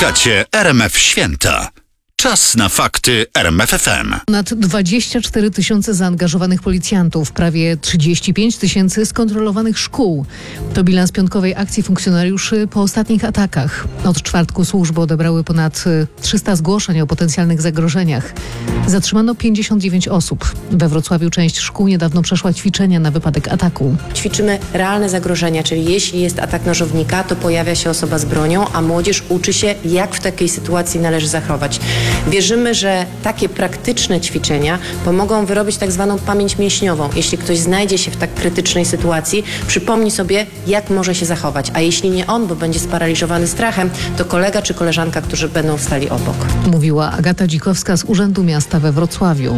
Słuchacie RMF Święta. Czas na fakty RMF FM. Ponad 24 tysiące zaangażowanych policjantów, prawie 35 tysięcy skontrolowanych szkół. To bilans piątkowej akcji funkcjonariuszy po ostatnich atakach. Od czwartku służby odebrały ponad 300 zgłoszeń o potencjalnych zagrożeniach. Zatrzymano 59 osób. We Wrocławiu część szkół niedawno przeszła ćwiczenia na wypadek ataku. Ćwiczymy realne zagrożenia, czyli jeśli jest atak nożownika, to pojawia się osoba z bronią, a młodzież uczy się, jak w takiej sytuacji należy zachować. Wierzymy, że takie praktyczne ćwiczenia pomogą wyrobić tak zwaną pamięć mięśniową. Jeśli ktoś znajdzie się w tak krytycznej sytuacji, przypomni sobie, jak może się zachować. A jeśli nie on, bo będzie sparaliżowany strachem, to kolega czy koleżanka, którzy będą stali obok. Mówiła Agata Dzikowska z Urzędu Miasta we Wrocławiu.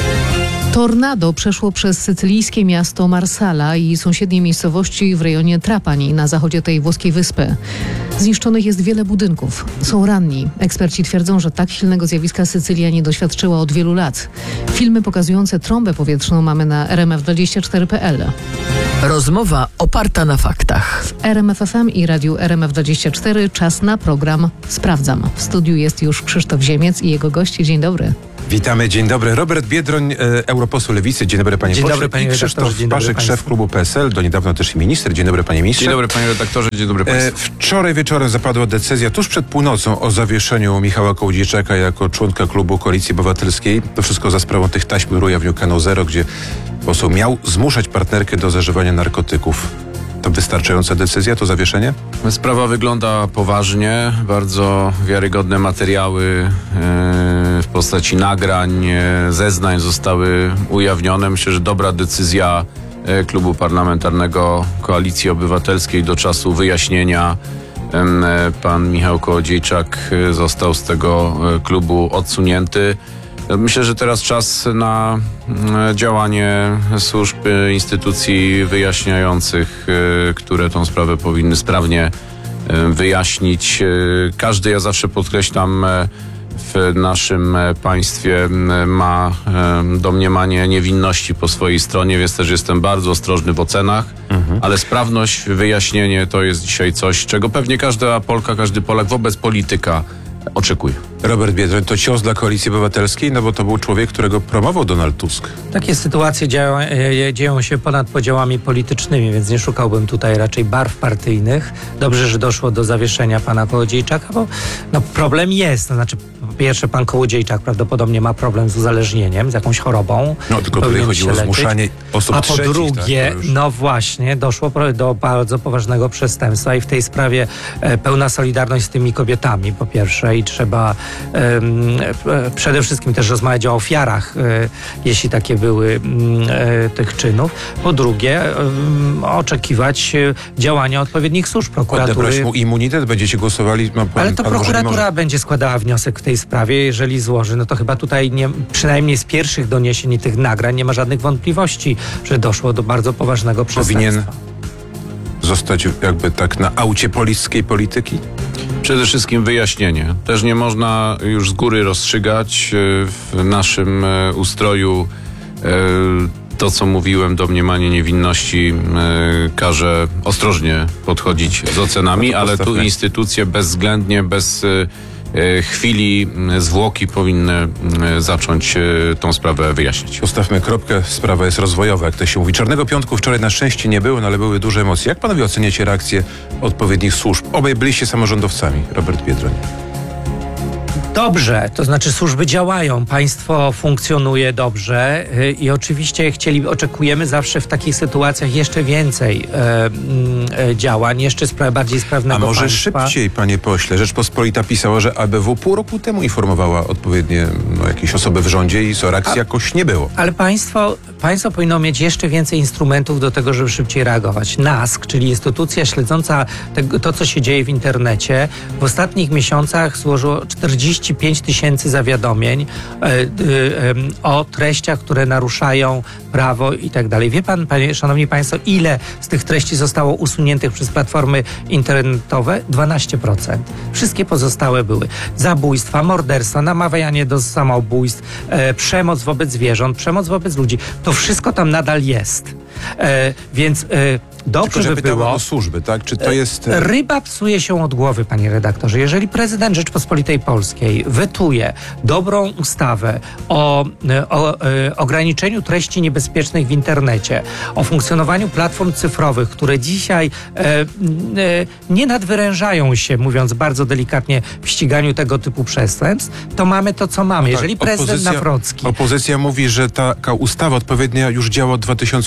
Tornado przeszło przez sycylijskie miasto Marsala i sąsiednie miejscowości w rejonie Trapani na zachodzie tej włoskiej wyspy. Zniszczonych jest wiele budynków. Są ranni. Eksperci twierdzą, że tak silnego zjawiska Sycylia nie doświadczyła od wielu lat. Filmy pokazujące trąbę powietrzną mamy na rmf24.pl. Rozmowa oparta na faktach. W RMF FM i radiu RMF24 czas na program Sprawdzam. W studiu jest już Krzysztof Ziemiec i jego goście. Dzień dobry. Witamy, dzień dobry. Robert Biedroń, europoseł Lewicy. Dzień dobry, panie pośle. Dzień dobry, panie redaktorze. Krzysztof Paszyk, szef klubu PSL, do niedawna też i minister. Dzień dobry, panie ministrze. Dzień dobry, panie redaktorze. Dzień dobry państwu. Wczoraj wieczorem zapadła decyzja tuż przed północą o zawieszeniu Michała Kołodziejczaka jako członka klubu Koalicji Obywatelskiej. To wszystko za sprawą tych taśm ujawnił Kanał Zero, gdzie poseł miał zmuszać partnerkę do zażywania narkotyków. To wystarczająca decyzja, to zawieszenie? Sprawa wygląda poważnie. Bardzo wiarygodne materiały w postaci nagrań, zeznań zostały ujawnione. Myślę, że dobra decyzja klubu parlamentarnego Koalicji Obywatelskiej do czasu wyjaśnienia. Pan Michał Kołodziejczak został z tego klubu odsunięty. Myślę, że teraz czas na działanie służb, instytucji wyjaśniających, które tą sprawę powinny sprawnie wyjaśnić. Każdy, ja zawsze podkreślam, w naszym państwie ma domniemanie niewinności po swojej stronie, więc też jestem bardzo ostrożny w ocenach, ale sprawność, wyjaśnienie to jest dzisiaj coś, czego pewnie każda Polka, każdy Polak wobec polityka oczekuje. Robert Biedroń, to cios dla Koalicji Obywatelskiej, no bo to był człowiek, którego promował Donald Tusk. Takie sytuacje dzieją się ponad podziałami politycznymi, więc nie szukałbym tutaj raczej barw partyjnych. Dobrze, że doszło do zawieszenia pana Kołodziejczaka, bo problem jest. To znaczy, po pierwsze, pan Kołodziejczak prawdopodobnie ma problem z uzależnieniem, z jakąś chorobą. No tylko tutaj chodziło o zmuszanie osób trzecich. A po drugie, tak, no właśnie, doszło do bardzo poważnego przestępstwa i w tej sprawie pełna solidarność z tymi kobietami, po pierwsze, i trzeba przede wszystkim też rozmawiać o ofiarach, jeśli takie były tych czynów. Po drugie, oczekiwać działania odpowiednich służb, prokuratury. Odebrać mu immunitet? Będziecie głosowali? Ale to prokuratura będzie składała wniosek w tej sprawie, jeżeli złoży. No to chyba tutaj przynajmniej z pierwszych doniesień i tych nagrań nie ma żadnych wątpliwości, że doszło do bardzo poważnego przestępstwa. Powinien zostać jakby tak na aucie polickiej polityki? Przede wszystkim wyjaśnienie. Też nie można już z góry rozstrzygać w naszym ustroju. To, co mówiłem, domniemanie niewinności każe ostrożnie podchodzić z ocenami, ale tu instytucje bezwzględnie, bez chwili zwłoki powinny zacząć tą sprawę wyjaśnić. Postawmy kropkę, sprawa jest rozwojowa, jak to się mówi. Czarnego piątku wczoraj na szczęście nie było, no ale były duże emocje. Jak panowie oceniacie reakcję odpowiednich służb? Obaj byliście samorządowcami, Robert Biedroń. Dobrze, to znaczy służby działają, państwo funkcjonuje dobrze i oczywiście oczekujemy zawsze w takich sytuacjach jeszcze więcej działań, jeszcze bardziej sprawnego państwa. A może szybciej, panie pośle? Rzeczpospolita pisała, że ABW pół roku temu informowała odpowiednie jakieś osoby w rządzie i co, reakcji jakoś nie było. Ale państwo powinno mieć jeszcze więcej instrumentów do tego, żeby szybciej reagować. NASK, czyli instytucja śledząca to, co się dzieje w internecie, w ostatnich miesiącach złożyło 45 tysięcy zawiadomień o treściach, które naruszają prawo i tak dalej. Wie pan, szanowni państwo, ile z tych treści zostało usuniętych przez platformy internetowe? 12%. Wszystkie pozostałe były zabójstwa, morderstwa, namawianie do samobójstw, przemoc wobec zwierząt, przemoc wobec ludzi. To wszystko tam nadal jest. Więc dobrze Tylko, że by pytałem było... o służby, tak? Czy to jest... Ryba psuje się od głowy, panie redaktorze. Jeżeli prezydent Rzeczpospolitej Polskiej wetuje dobrą ustawę o ograniczeniu treści niebezpiecznych w internecie, o funkcjonowaniu platform cyfrowych, które dzisiaj nie nadwyrężają się, mówiąc bardzo delikatnie, w ściganiu tego typu przestępstw, to mamy to, co mamy. Jeżeli prezydent Nawrocki... Opozycja mówi, że taka ustawa odpowiednia już działa od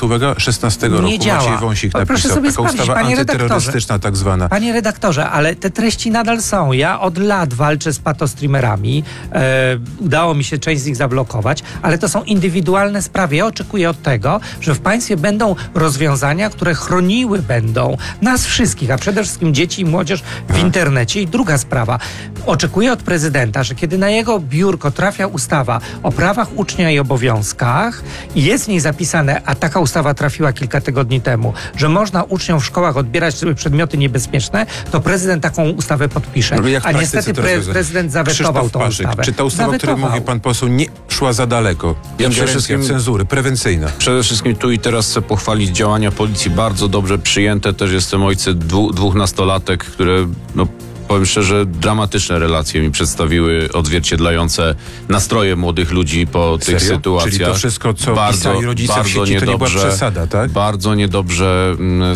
2016 roku. Nie działa. Maciej Wąsik Proszę napisał. sobie Taka sprawdzić, ustawa panie antyterrorystyczna tak zwana. Panie redaktorze, ale te treści nadal są. Ja od lat walczę z patostreamerami. Udało mi się część z nich zablokować, ale to są indywidualne sprawy. Ja oczekuję od tego, że w państwie będą rozwiązania, które chroniły będą nas wszystkich, a przede wszystkim dzieci i młodzież w internecie. I druga sprawa. Oczekuję od prezydenta, że kiedy na jego biurko trafia ustawa o prawach ucznia i obowiązkach i jest w niej zapisane, a taka ustawa trafiła kilka tygodni temu, że można uczniom w szkołach odbierać przedmioty niebezpieczne, to prezydent taką ustawę podpisze. No, jak w a praktyce niestety to rozwiązać? prezydent zawetował Krzysztof tą Paszyk, ustawę. czy ta ustawa, o której mówi pan poseł, nie szła za daleko? Ingerencja, cenzury, prewencyjna. Przede wszystkim tu i teraz chcę pochwalić działania policji, bardzo dobrze przyjęte. Też jestem ojcem dwóch nastolatek, które, powiem szczerze, dramatyczne relacje mi przedstawiły, odzwierciedlające nastroje młodych ludzi po tych sytuacjach. Czyli to wszystko, co pisali rodzice w sieci, to nie była przesada, tak? Bardzo niedobrze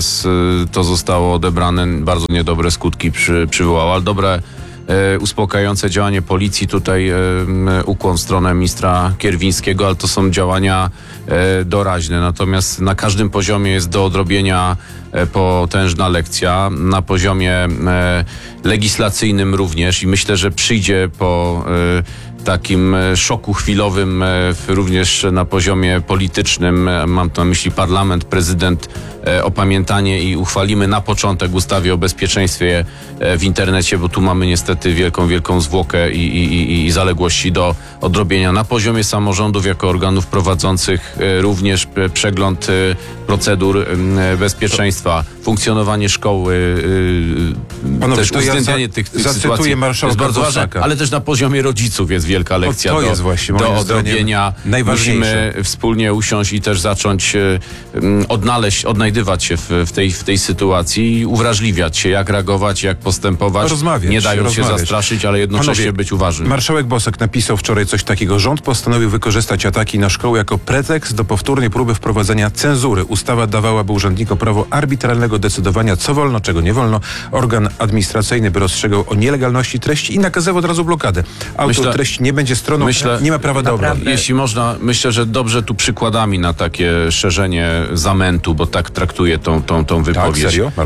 to zostało odebrane, bardzo niedobre skutki przywołało, ale dobre, uspokajające działanie policji. Tutaj ukłon w stronę ministra Kierwińskiego, ale to są działania doraźne. Natomiast na każdym poziomie jest do odrobienia potężna lekcja. Na poziomie legislacyjnym również i myślę, że przyjdzie po takim szoku chwilowym również na poziomie politycznym, mam tu na myśli parlament, prezydent, opamiętanie i uchwalimy na początek ustawę o bezpieczeństwie w internecie, bo tu mamy niestety wielką zwłokę i zaległości do odrobienia. Na poziomie samorządów jako organów prowadzących również przegląd procedur bezpieczeństwa, funkcjonowanie szkoły, Panowie, też uwzględnianie tych sytuacji zacytuję marszałka jest bardzo ważne, Bosaka. ale też na poziomie rodziców jest wielka lekcja to jest właśnie, moim do zdaniem, odrobienia. najważniejsze. Musimy wspólnie usiąść i też zacząć odnajdywać się w tej sytuacji i uwrażliwiać się, jak reagować, jak postępować, nie dając się zastraszyć, ale jednocześnie być uważnym. Marszałek Bosak napisał wczoraj coś takiego. Rząd postanowił wykorzystać ataki na szkoły jako pretekst do powtórnej próby wprowadzenia cenzury. Ustawa dawałaby urzędnikom prawo arbitralnego decydowania, co wolno, czego nie wolno. Organ administracyjny by rozstrzegał o nielegalności treści i nakazywał od razu blokadę. Autor treści nie będzie stroną, nie ma prawa do obrony. Jeśli można, myślę, że dobrze tu przykładami na takie szerzenie zamętu, bo tak traktuję tą wypowiedź. Tak, serio?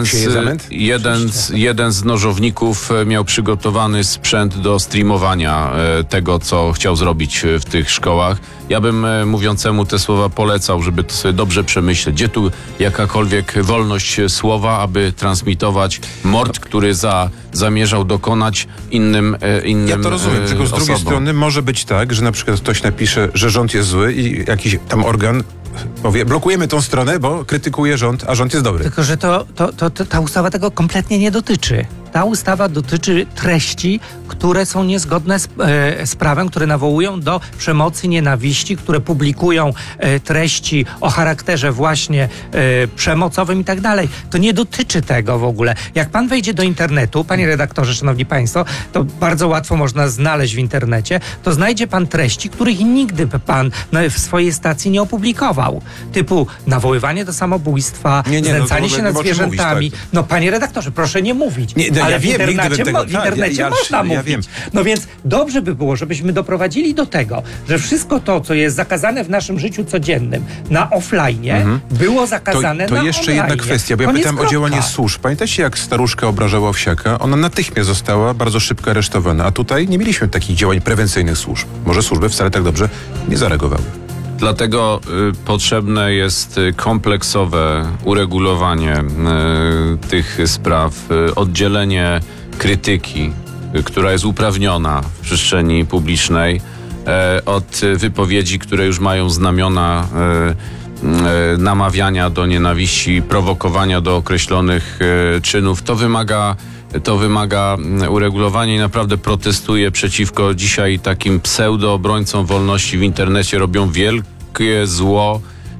Jeden z nożowników miał przygotowany sprzęt do streamowania tego, co chciał zrobić w tych szkołach. Ja bym mówiącemu te słowa polecał, żeby to sobie dobrze przemyśleć. Gdzie tu jakakolwiek wolność słowa, aby transmitować mord, który zamierzał dokonać innym Ja to rozumiem, tylko z drugiej strony może być tak, że na przykład ktoś napisze, że rząd jest zły i jakiś tam organ powie, blokujemy tą stronę, bo krytykuje rząd, a rząd jest dobry. Tylko, że ta ustawa tego kompletnie nie dotyczy. Ta ustawa dotyczy treści, które są niezgodne z prawem, które nawołują do przemocy, nienawiści, które publikują treści o charakterze właśnie przemocowym i tak dalej. To nie dotyczy tego w ogóle. Jak pan wejdzie do internetu, panie redaktorze, szanowni państwo, to bardzo łatwo można znaleźć w internecie, to znajdzie pan treści, których nigdy pan w swojej stacji nie opublikował. Typu nawoływanie do samobójstwa, znęcanie się nad zwierzętami. Mówić, tak. No panie redaktorze, proszę nie mówić. Ale w internecie można mówić. Wiem. No więc dobrze by było, żebyśmy doprowadzili do tego, że wszystko to, co jest zakazane w naszym życiu codziennym na offline, było zakazane to na jeszcze online. jedna kwestia, bo ja pytam o działanie służb. Pamiętacie, jak staruszka obrażała Owsiaka? Ona natychmiast została bardzo szybko aresztowana, a tutaj nie mieliśmy takich działań prewencyjnych służb. Może służby wcale tak dobrze nie zareagowały. Dlatego potrzebne jest kompleksowe uregulowanie tych spraw, oddzielenie krytyki, która jest uprawniona w przestrzeni publicznej, od wypowiedzi, które już mają znamiona namawiania do nienawiści, prowokowania do określonych czynów. To wymaga uregulowania i naprawdę protestuję przeciwko dzisiaj takim pseudo-obrońcom wolności w internecie. Robią wielkie zło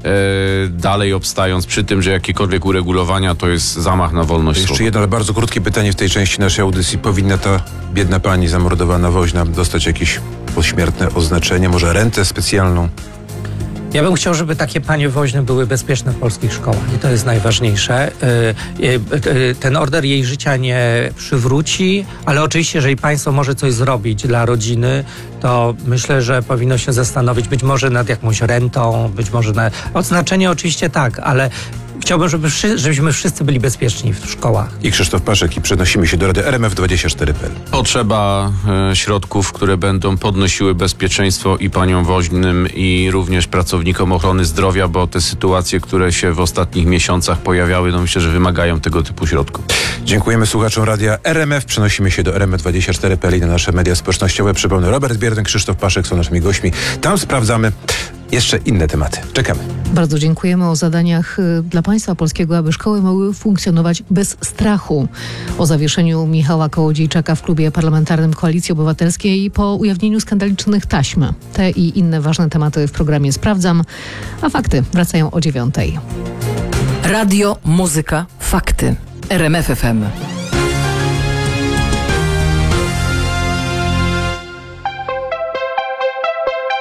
dalej obstając przy tym, że jakiekolwiek uregulowania to jest zamach na wolność Jeszcze słowa. jedno, ale bardzo krótkie pytanie w tej części naszej audycji. Powinna ta biedna pani zamordowana woźna dostać jakieś pośmiertne oznaczenie, może rentę specjalną? Ja bym chciał, żeby takie panie woźne były bezpieczne w polskich szkołach i to jest najważniejsze. Ten order jej życia nie przywróci, ale oczywiście, jeżeli państwo może coś zrobić dla rodziny, to myślę, że powinno się zastanowić być może nad jakąś rentą, być może na odznaczenie oczywiście tak, ale chciałbym, żebyśmy wszyscy byli bezpieczni w szkołach. I Krzysztof Paszek i przenosimy się do Rady RMF24.pl. Potrzeba środków, które będą podnosiły bezpieczeństwo i paniom woźnym, i również pracownikom ochrony zdrowia, bo te sytuacje, które się w ostatnich miesiącach pojawiały, no myślę, że wymagają tego typu środków. Dziękujemy słuchaczom Radia RMF. Przenosimy się do RMF24.pl i na nasze media społecznościowe. Przypomnę, Robert Bierden, Krzysztof Paszek są naszymi gośćmi. Tam sprawdzamy jeszcze inne tematy. Czekamy. Bardzo dziękujemy o zadaniach dla państwa polskiego, aby szkoły mogły funkcjonować bez strachu. O zawieszeniu Michała Kołodziejczaka w klubie parlamentarnym Koalicji Obywatelskiej po ujawnieniu skandalicznych taśm. Te i inne ważne tematy w programie Sprawdzam, a fakty wracają o 9:00. Radio, muzyka, fakty. RMF FM.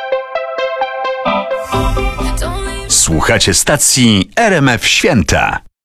Słuchacie stacji RMF Święta.